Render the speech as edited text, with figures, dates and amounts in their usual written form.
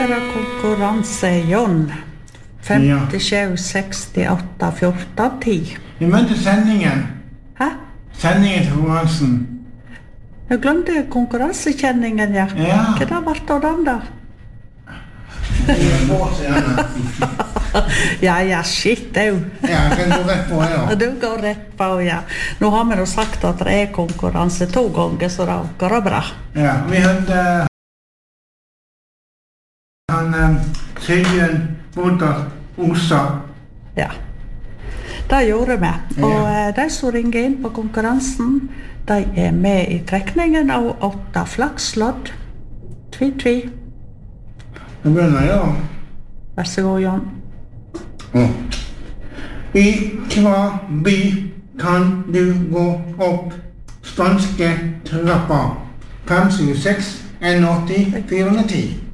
være konkurranse, John. 57, 68, 14, 10. Vi møtte sendingen. Hæ? Sendingen til konkurransen. Jeg glemte konkurransekjenningen, ja. Ja. Hva da ble det den da? Ja, shit, du. Ja, jeg går rett på, ja. Du går rett på, ja. Nå har vi jo sagt at det er konkurranse 2 ganger, så det går bra. Ja, vi hørte han Sigbjørn Bodder Osa. Ja, det gjorde vi. Og de som ringer inn på konkurransen, de er med i trekningen av 8 flakslodd. Tvi. Nå begynner jeg, ja. Vær så god, John. I hva by kan du gå opp spanske trapper? 576 180 410.